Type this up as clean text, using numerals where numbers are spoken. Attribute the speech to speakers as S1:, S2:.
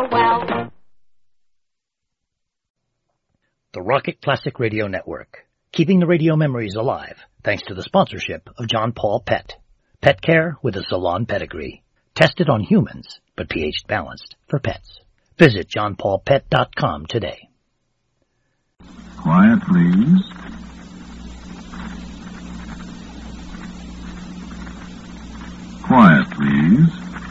S1: well.
S2: The Rocket Classic Radio Network, keeping the radio memories alive thanks to the sponsorship of John Paul Pet. Pet care with a salon pedigree. Tested on humans, but pH balanced for pets. Visit johnpaulpet.com today.
S3: Quiet, please.